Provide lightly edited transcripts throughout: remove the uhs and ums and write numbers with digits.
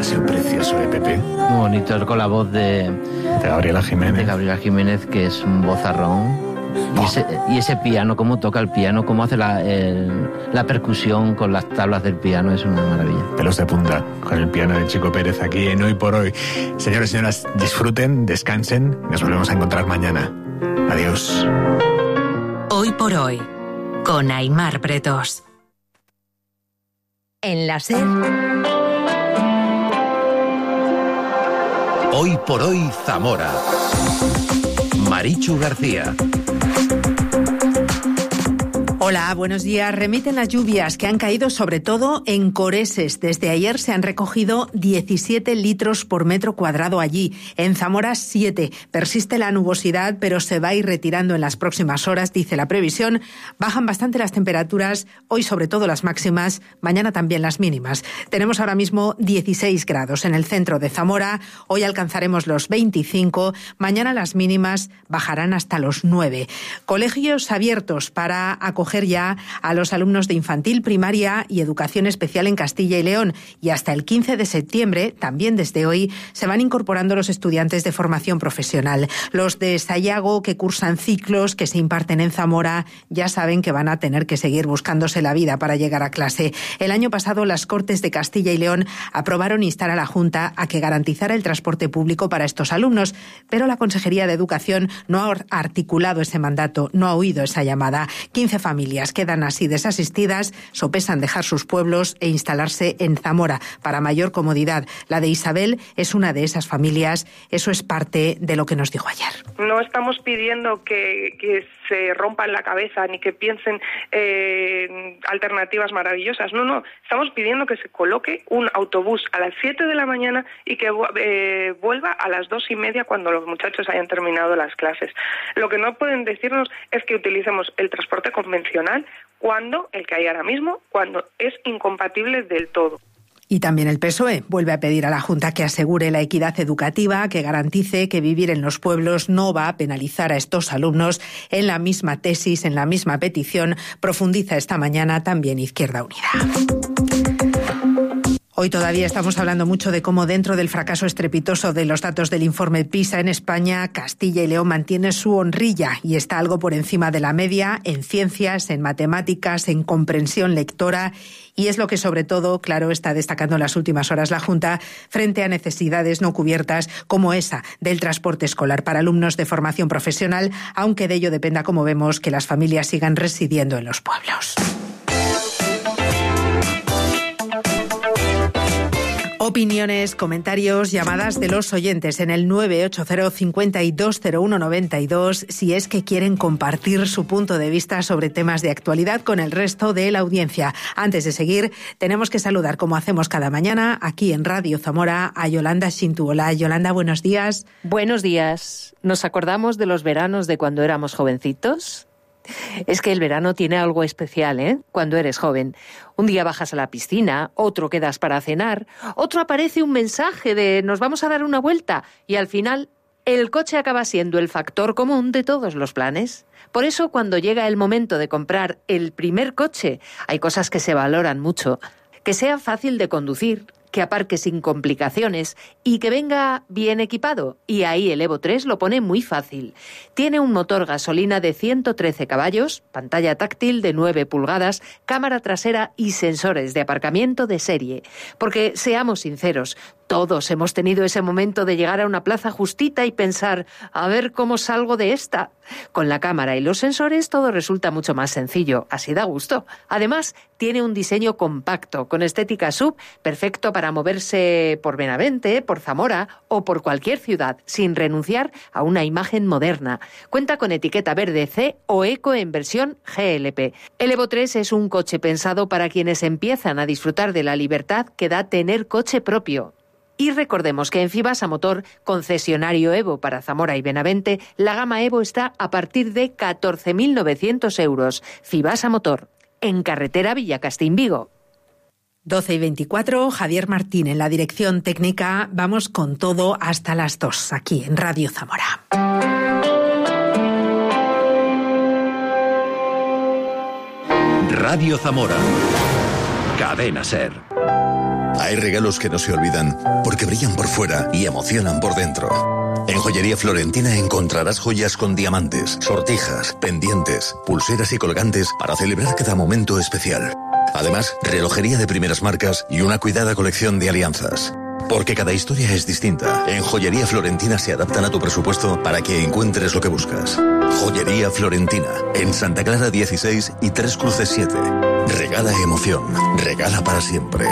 Ha sido precioso, Pepe. Muy bonito, con la voz de Gabriela Jiménez. De Gabriela Jiménez, que es un vozarrón. Y ese piano, cómo toca el piano, cómo hace la percusión con las tablas del piano, es una maravilla. Pelos de punta con el piano de Chico Pérez aquí en Hoy por Hoy. Señores y señoras, disfruten, descansen. Nos volvemos a encontrar mañana. Adiós. Hoy por Hoy, con Aimar Pretos. En la SER. Hoy por Hoy Zamora. Marichu García. Hola, buenos días. Remiten las lluvias que han caído sobre todo en Coreses. Desde ayer se han recogido 17 litros por metro cuadrado allí. En Zamora 7. Persiste la nubosidad, pero se va a ir retirando en las próximas horas, dice la previsión. Bajan bastante las temperaturas, hoy sobre todo las máximas, mañana también las mínimas. Tenemos ahora mismo 16 grados en el centro de Zamora. Hoy alcanzaremos los 25. Mañana las mínimas bajarán hasta los 9. Colegios abiertos para acoger ya a los alumnos de infantil, primaria y educación especial en Castilla y León. Y hasta el 15 de septiembre, también desde hoy, se van incorporando los estudiantes de formación profesional. Los de Sayago, que cursan ciclos que se imparten en Zamora, ya saben que van a tener que seguir buscándose la vida para llegar a clase. El año pasado, las Cortes de Castilla y León aprobaron instar a la Junta a que garantizara el transporte público para estos alumnos, pero la Consejería de Educación no ha articulado ese mandato, no ha oído esa llamada. 15 familias quedan así desasistidas, sopesan dejar sus pueblos e instalarse en Zamora para mayor comodidad. La de Isabel es una de esas familias. Eso es parte de lo que nos dijo ayer. No estamos pidiendo que se rompan la cabeza ni que piensen alternativas maravillosas. No. Estamos pidiendo que se coloque un autobús a las 7 de la mañana y que vuelva a las 2:30 cuando los muchachos hayan terminado las clases. Lo que no pueden decirnos es que utilicemos el transporte convencional cuando el que hay ahora mismo, cuando es incompatible del todo. Y también el PSOE vuelve a pedir a la Junta que asegure la equidad educativa, que garantice que vivir en los pueblos no va a penalizar a estos alumnos. En la misma tesis, en la misma petición, profundiza esta mañana también Izquierda Unida. Hoy todavía estamos hablando mucho de cómo dentro del fracaso estrepitoso de los datos del informe PISA en España, Castilla y León mantiene su honrilla y está algo por encima de la media en ciencias, en matemáticas, en comprensión lectora. Y es lo que sobre todo, claro, está destacando en las últimas horas la Junta frente a necesidades no cubiertas como esa del transporte escolar para alumnos de formación profesional, aunque de ello dependa, como vemos, que las familias sigan residiendo en los pueblos. Opiniones, comentarios, llamadas de los oyentes en el 980-520192 si es que quieren compartir su punto de vista sobre temas de actualidad con el resto de la audiencia. Antes de seguir, tenemos que saludar, como hacemos cada mañana, aquí en Radio Zamora, a Yolanda Shintu. Hola, Yolanda, buenos días. Buenos días. ¿Nos acordamos de los veranos de cuando éramos jovencitos? Es que el verano tiene algo especial, ¿eh? Cuando eres joven. Un día bajas a la piscina, otro quedas para cenar, otro aparece un mensaje de nos vamos a dar una vuelta y al final el coche acaba siendo el factor común de todos los planes. Por eso cuando llega el momento de comprar el primer coche, hay cosas que se valoran mucho. Que sea fácil de conducir, que aparque sin complicaciones y que venga bien equipado. Y ahí el Evo 3 lo pone muy fácil. Tiene un motor gasolina de 113 caballos, pantalla táctil de 9 pulgadas, cámara trasera y sensores de aparcamiento de serie. Porque, seamos sinceros, todos hemos tenido ese momento de llegar a una plaza justita y pensar, a ver cómo salgo de esta. Con la cámara y los sensores todo resulta mucho más sencillo, así da gusto. Además, tiene un diseño compacto, con estética SUV, perfecto para moverse por Benavente, por Zamora o por cualquier ciudad, sin renunciar a una imagen moderna. Cuenta con etiqueta verde C o Eco en versión GLP. El Evo 3 es un coche pensado para quienes empiezan a disfrutar de la libertad que da tener coche propio. Y recordemos que en Fibasa Motor, concesionario Evo para Zamora y Benavente, la gama Evo está a partir de 14.900 euros. Fibasa Motor, en carretera Villacastín-Vigo. 12:24, Javier Martín en la dirección técnica. Vamos con todo hasta las 2, aquí en Radio Zamora. Radio Zamora. Cadena SER. Hay regalos que no se olvidan porque brillan por fuera y emocionan por dentro. En Joyería Florentina encontrarás joyas con diamantes, sortijas, pendientes, pulseras y colgantes para celebrar cada momento especial. Además, relojería de primeras marcas y una cuidada colección de alianzas. Porque cada historia es distinta. En Joyería Florentina se adaptan a tu presupuesto para que encuentres lo que buscas. Joyería Florentina, en Santa Clara 16 y Tres Cruces 7. Regala emoción, regala para siempre.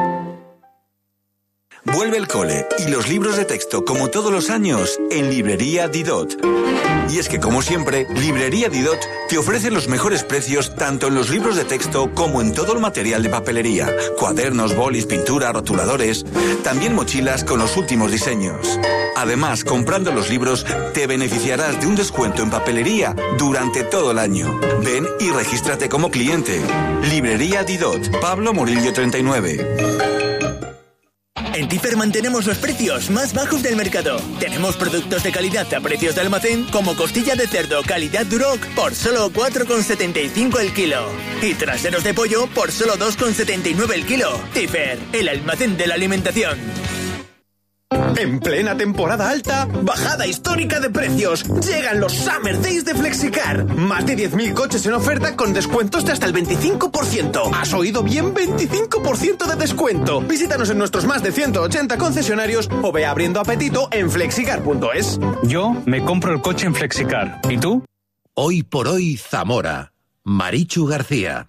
Vuelve el cole y los libros de texto, como todos los años, en Librería Didot. Y es que, como siempre, Librería Didot te ofrece los mejores precios tanto en los libros de texto como en todo el material de papelería. Cuadernos, bolis, pintura, rotuladores, también mochilas con los últimos diseños. Además, comprando los libros, te beneficiarás de un descuento en papelería durante todo el año. Ven y regístrate como cliente. Librería Didot, Pablo Morillo 39. En Tifer mantenemos los precios más bajos del mercado. Tenemos productos de calidad a precios de almacén, como costilla de cerdo calidad Duroc por solo 4,75 el kilo. Y traseros de pollo por solo 2,79 el kilo. Tifer, el almacén de la alimentación. En plena temporada alta, bajada histórica de precios. Llegan los Summer Days de Flexicar. Más de 10.000 coches en oferta con descuentos de hasta el 25%. ¿Has oído bien? 25% de descuento. Visítanos en nuestros más de 180 concesionarios o ve abriendo apetito en flexicar.es. Yo me compro el coche en Flexicar. ¿Y tú? Hoy por hoy, Zamora. Marichu García.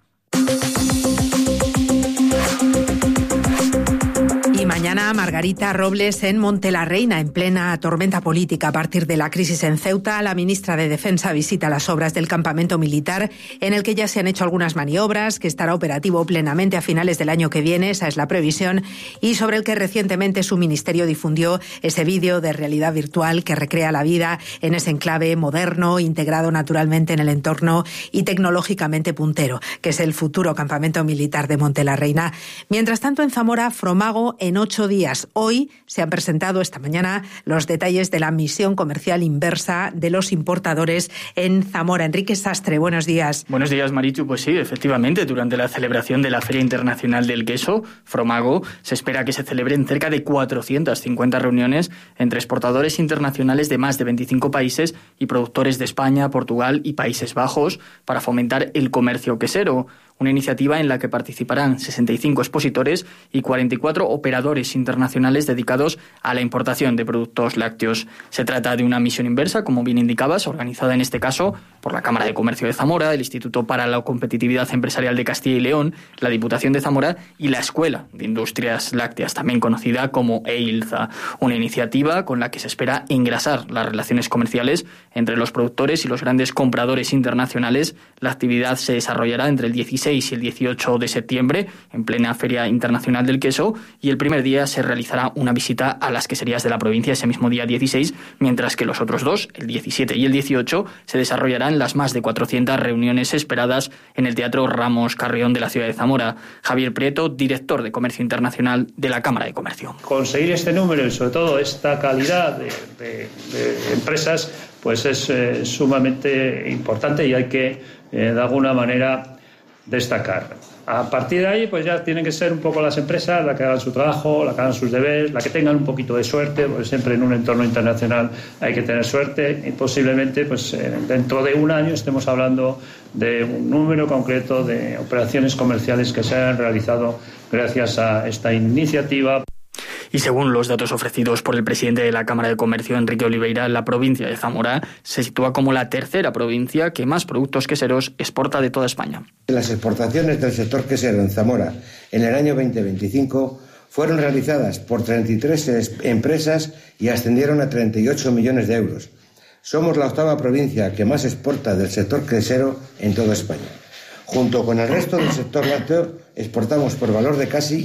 Y mañana Margarita Robles en Montelarreina, en plena tormenta política. A partir de la crisis en Ceuta, la ministra de Defensa visita las obras del campamento militar, en el que ya se han hecho algunas maniobras, que estará operativo plenamente a finales del año que viene, esa es la previsión, y sobre el que recientemente su ministerio difundió ese vídeo de realidad virtual que recrea la vida en ese enclave moderno, integrado naturalmente en el entorno y tecnológicamente puntero, que es el futuro campamento militar de Montelarreina. Mientras tanto, en Zamora, Fromago, en 8 días. Hoy se han presentado esta mañana los detalles de la misión comercial inversa de los importadores en Zamora. Enrique Sastre, buenos días. Buenos días, Marichu. Pues sí, efectivamente, durante la celebración de la Feria Internacional del Queso, Fromago, se espera que se celebren cerca de 450 reuniones entre exportadores internacionales de más de 25 países y productores de España, Portugal y Países Bajos para fomentar el comercio quesero. Una iniciativa en la que participarán 65 expositores y 44 operadores internacionales dedicados a la importación de productos lácteos. Se trata de una misión inversa, como bien indicabas, organizada en este caso por la Cámara de Comercio de Zamora, el Instituto para la Competitividad Empresarial de Castilla y León, la Diputación de Zamora y la Escuela de Industrias Lácteas, también conocida como EILZA. Una iniciativa con la que se espera engrasar las relaciones comerciales entre los productores y los grandes compradores internacionales. La actividad se desarrollará entre el 16 y el 18 de septiembre, en plena Feria Internacional del Queso, y el primer día se realizará una visita a las queserías de la provincia ese mismo día 16, mientras que los otros dos, el 17 y el 18, se desarrollarán las más de 400 reuniones esperadas en el Teatro Ramos Carrión de la ciudad de Zamora. Javier Prieto, director de Comercio Internacional de la Cámara de Comercio. Conseguir este número y sobre todo esta calidad de empresas pues es sumamente importante y hay que de alguna manera destacar. A partir de ahí, pues ya tienen que ser un poco las empresas las que hagan su trabajo, las que hagan sus deberes, las que tengan un poquito de suerte, porque siempre en un entorno internacional hay que tener suerte y posiblemente pues dentro de un año estemos hablando de un número concreto de operaciones comerciales que se han realizado gracias a esta iniciativa. Y según los datos ofrecidos por el presidente de la Cámara de Comercio, Enrique Oliveira, la provincia de Zamora se sitúa como la tercera provincia que más productos queseros exporta de toda España. Las exportaciones del sector quesero en Zamora en el año 2025 fueron realizadas por 33 empresas y ascendieron a 38 millones de euros. Somos la octava provincia que más exporta del sector quesero en toda España. Junto con el resto del sector lácteo, exportamos por valor de casi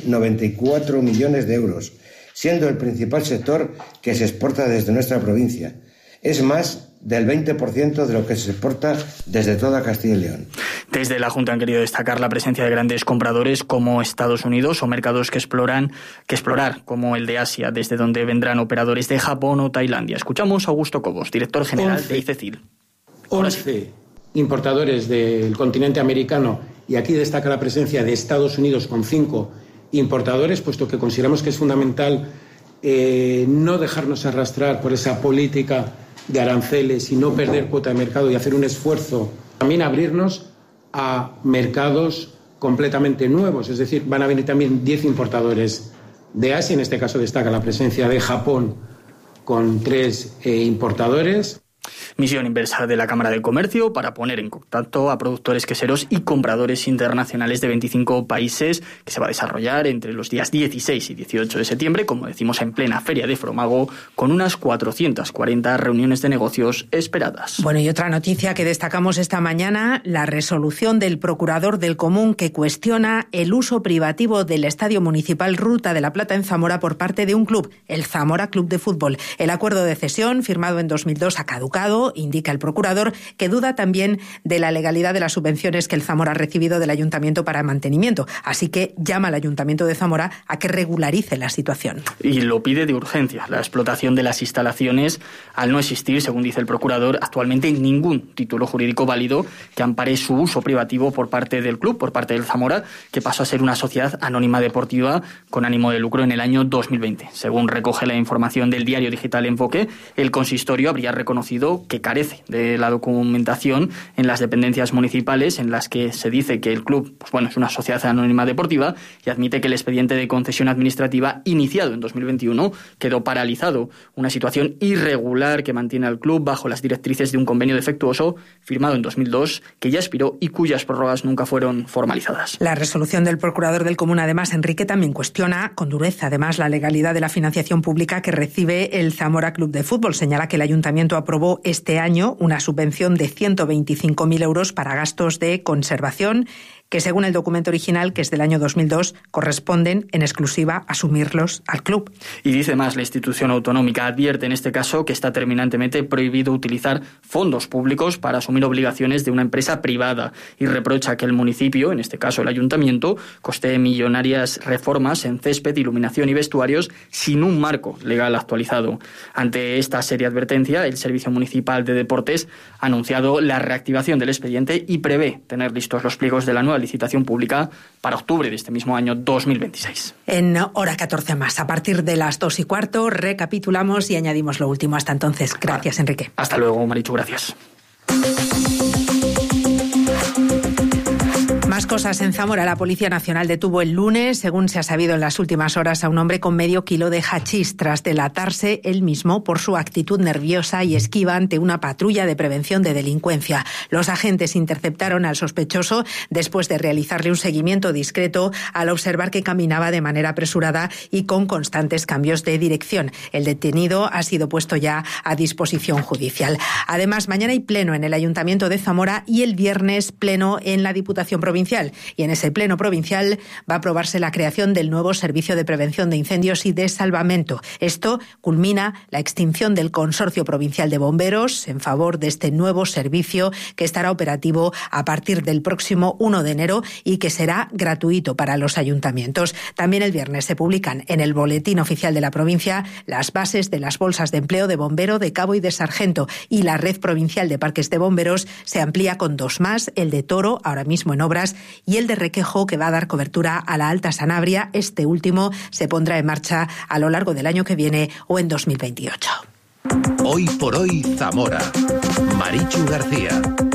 94 millones de euros, siendo el principal sector que se exporta desde nuestra provincia. Es más del 20% de lo que se exporta desde toda Castilla y León. Desde la Junta han querido destacar la presencia de grandes compradores como Estados Unidos o mercados que explorar como el de Asia, desde donde vendrán operadores de Japón o Tailandia. Escuchamos a Augusto Cobos, director general de ICECIL. 11 importadores del continente americano, y aquí destaca la presencia de Estados Unidos con 5 importadores, puesto que consideramos que es fundamental no dejarnos arrastrar por esa política de aranceles y no perder cuota de mercado y hacer un esfuerzo. También abrirnos a mercados completamente nuevos, es decir, van a venir también 10 importadores de Asia, en este caso destaca la presencia de Japón con 3 importadores. Misión inversa de la Cámara de Comercio para poner en contacto a productores queseros y compradores internacionales de 25 países, que se va a desarrollar entre los días 16 y 18 de septiembre, como decimos, en plena Feria de Fromago, con unas 440 reuniones de negocios esperadas. Bueno, y otra noticia que destacamos esta mañana, la resolución del Procurador del Común que cuestiona el uso privativo del Estadio Municipal Ruta de la Plata en Zamora por parte de un club, el Zamora Club de Fútbol. El acuerdo de cesión, firmado en 2002, ha caducado. Indica el procurador que duda también de la legalidad de las subvenciones que el Zamora ha recibido del Ayuntamiento para mantenimiento. Así que llama al Ayuntamiento de Zamora a que regularice la situación. Y lo pide de urgencia. La explotación de las instalaciones, al no existir, según dice el procurador, actualmente ningún título jurídico válido que ampare su uso privativo por parte del club, por parte del Zamora, que pasó a ser una sociedad anónima deportiva con ánimo de lucro en el año 2020. Según recoge la información del diario digital Enfoque, el consistorio habría reconocido que carece de la documentación en las dependencias municipales en las que se dice que el club es una sociedad anónima deportiva, y admite que el expediente de concesión administrativa iniciado en 2021 quedó paralizado, una situación irregular que mantiene al club bajo las directrices de un convenio defectuoso firmado en 2002 que ya expiró y cuyas prórrogas nunca fueron formalizadas. La resolución del Procurador del Común, además, Enrique, también cuestiona con dureza además la legalidad de la financiación pública que recibe el Zamora Club de Fútbol. Señala que el Ayuntamiento aprobó este año una subvención de 125.000 euros para gastos de conservación que, según el documento original, que es del año 2002, corresponden en exclusiva asumirlos al club. Y dice más, la institución autonómica advierte en este caso que está terminantemente prohibido utilizar fondos públicos para asumir obligaciones de una empresa privada, y reprocha que el municipio, en este caso el ayuntamiento, costee millonarias reformas en césped, iluminación y vestuarios sin un marco legal actualizado. Ante esta seria advertencia, el Servicio Municipal de Deportes ha anunciado la reactivación del expediente y prevé tener listos los pliegos de la nueva licitación pública para octubre de este mismo año 2026. En hora 14 más, a partir de las 2:15, recapitulamos y añadimos lo último. Hasta entonces, gracias, Enrique. Hasta luego, Marichu, gracias. Más cosas en Zamora. La Policía Nacional detuvo el lunes, según se ha sabido en las últimas horas, a un hombre con medio kilo de hachís tras delatarse él mismo por su actitud nerviosa y esquiva ante una patrulla de prevención de delincuencia. Los agentes interceptaron al sospechoso después de realizarle un seguimiento discreto al observar que caminaba de manera apresurada y con constantes cambios de dirección. El detenido ha sido puesto ya a disposición judicial. Además, mañana hay pleno en el Ayuntamiento de Zamora y el viernes pleno en la Diputación Provincial. Y en ese pleno provincial va a aprobarse la creación del nuevo Servicio de Prevención de Incendios y de Salvamento. Esto culmina la extinción del Consorcio Provincial de Bomberos en favor de este nuevo servicio que estará operativo a partir del próximo 1 de enero y que será gratuito para los ayuntamientos. También el viernes se publican en el Boletín Oficial de la provincia las bases de las bolsas de empleo de bombero, de cabo y de sargento, y la red provincial de parques de bomberos se amplía con 2 más, el de Toro, ahora mismo en obras, y el de Requejo, que va a dar cobertura a la Alta Sanabria. Este último se pondrá en marcha a lo largo del año que viene o en 2028. Hoy por hoy, Zamora. Marichu García.